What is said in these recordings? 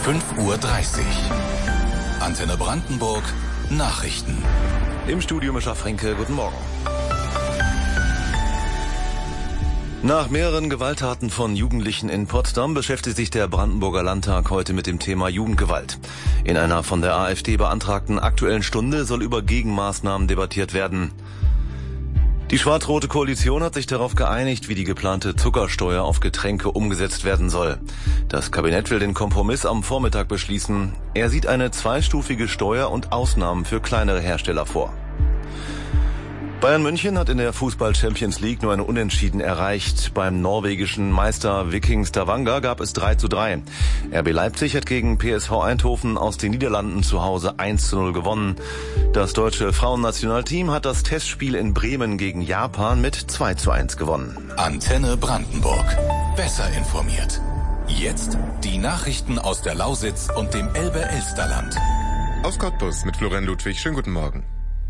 5:30 Uhr. Antenne Brandenburg Nachrichten. Im Studio Mischa Fränke, guten Morgen. Nach mehreren Gewalttaten von Jugendlichen in Potsdam beschäftigt sich der Brandenburger Landtag heute mit dem Thema Jugendgewalt. In einer von der AfD beantragten Aktuellen Stunde soll über Gegenmaßnahmen debattiert werden. Die schwarz-rote Koalition hat sich darauf geeinigt, wie die geplante Zuckersteuer auf Getränke umgesetzt werden soll. Das Kabinett will den Kompromiss am Vormittag beschließen. Er sieht eine zweistufige Steuer und Ausnahmen für kleinere Hersteller vor. Bayern München hat in der Fußball-Champions League nur eine Unentschieden erreicht. Beim norwegischen Meister Viking Stavanger gab es 3:3. RB Leipzig hat gegen PSV Eindhoven aus den Niederlanden zu Hause 1:0 gewonnen. Das deutsche Frauennationalteam hat das Testspiel in Bremen gegen Japan mit 2:1 gewonnen. Antenne Brandenburg. Besser informiert. Jetzt die Nachrichten aus der Lausitz und dem Elbe-Elsterland. Aus Cottbus mit Florian Ludwig. Schönen guten Morgen.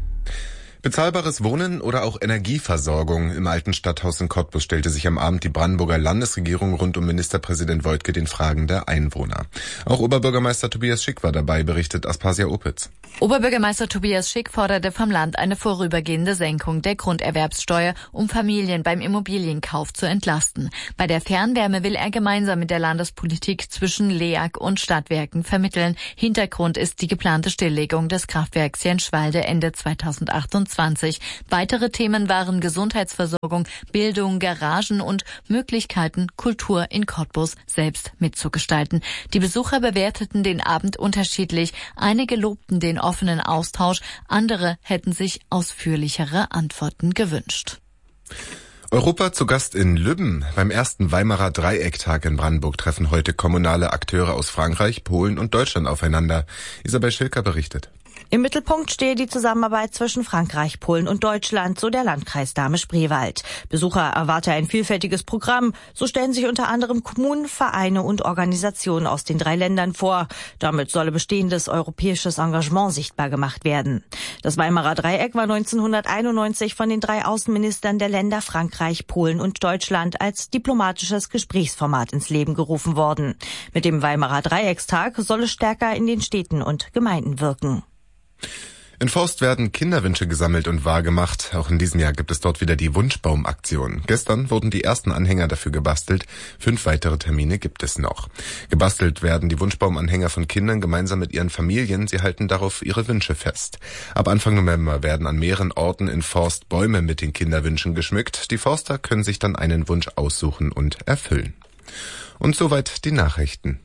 Bezahlbares Wohnen oder auch Energieversorgung im alten Stadthaus in Cottbus stellte sich am Abend die Brandenburger Landesregierung rund um Ministerpräsident Woidke den Fragen der Einwohner. Auch Oberbürgermeister Tobias Schick war dabei, berichtet Aspasia Opitz. Oberbürgermeister Tobias Schick forderte vom Land eine vorübergehende Senkung der Grunderwerbssteuer, um Familien beim Immobilienkauf zu entlasten. Bei der Fernwärme will er gemeinsam mit der Landespolitik zwischen LEAG und Stadtwerken vermitteln. Hintergrund ist die geplante Stilllegung des Kraftwerks Jenschwalde Ende 2028. Weitere Themen waren Gesundheitsversorgung, Bildung, Garagen und Möglichkeiten, Kultur in Cottbus selbst mitzugestalten. Die Besucher bewerteten den Abend unterschiedlich. Einige lobten den offenen Austausch, andere hätten sich ausführlichere Antworten gewünscht. Europa zu Gast in Lübben. Beim ersten Weimarer Dreiecktag in Brandenburg treffen heute kommunale Akteure aus Frankreich, Polen und Deutschland aufeinander. Isabel Schilker berichtet. Im Mittelpunkt stehe die Zusammenarbeit zwischen Frankreich, Polen und Deutschland, so der Landkreis Dahme-Spreewald. Besucher erwarte ein vielfältiges Programm. So stellen sich unter anderem Kommunen, Vereine und Organisationen aus den 3 Ländern vor. Damit solle bestehendes europäisches Engagement sichtbar gemacht werden. Das Weimarer Dreieck war 1991 von den 3 Außenministern der Länder Frankreich, Polen und Deutschland als diplomatisches Gesprächsformat ins Leben gerufen worden. Mit dem Weimarer Dreieckstag soll es stärker in den Städten und Gemeinden wirken. In Forst werden Kinderwünsche gesammelt und wahrgemacht. Auch in diesem Jahr gibt es dort wieder die Wunschbaumaktion. Gestern wurden die ersten Anhänger dafür gebastelt. 5 weitere Termine gibt es noch. Gebastelt werden die Wunschbaumanhänger von Kindern gemeinsam mit ihren Familien. Sie halten darauf ihre Wünsche fest. Ab Anfang November werden an mehreren Orten in Forst Bäume mit den Kinderwünschen geschmückt. Die Forster können sich dann einen Wunsch aussuchen und erfüllen. Und soweit die Nachrichten.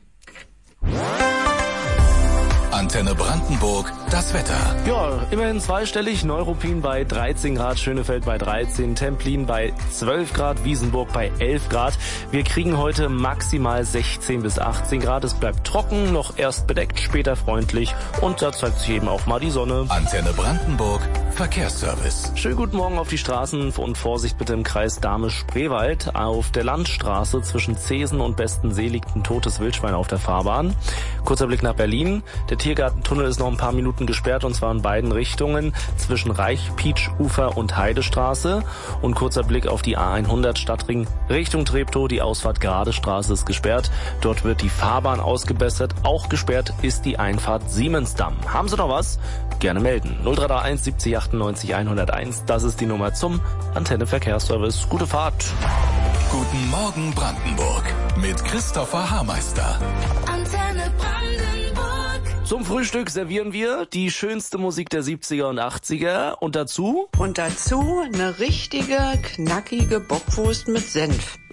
Antenne Brandenburg, das Wetter. Ja, immerhin zweistellig. Neuruppin bei 13 Grad, Schönefeld bei 13, Templin bei 12 Grad, Wiesenburg bei 11 Grad. Wir kriegen heute maximal 16 bis 18 Grad. Es bleibt trocken, noch erst bedeckt, später freundlich und da zeigt sich eben auch mal die Sonne. Antenne Brandenburg, Verkehrsservice. Schönen guten Morgen auf die Straßen und Vorsicht bitte im Kreis Dahme-Spreewald. Auf der Landstraße zwischen Zesen und Bestensee liegt ein totes Wildschwein auf der Fahrbahn. Kurzer Blick nach Berlin. Der Tiergartentunnel ist noch ein paar Minuten gesperrt und zwar in beiden Richtungen zwischen Reich-Pietsch-Ufer und Heidestraße. Und kurzer Blick auf die A100 Stadtring Richtung Treptow. Die Ausfahrt Geradestraße ist gesperrt. Dort wird die Fahrbahn ausgebessert. Auch gesperrt ist die Einfahrt Siemensdamm. Haben Sie noch was? Gerne melden. 0331 70 98 101. Das ist die Nummer zum Antenne Verkehrsservice. Gute Fahrt. Guten Morgen Brandenburg mit Christopher Haarmeister. Antenne Brandenburg. Zum Frühstück servieren wir die schönste Musik der 70er und 80er und dazu eine richtige, knackige Bockwurst mit Senf.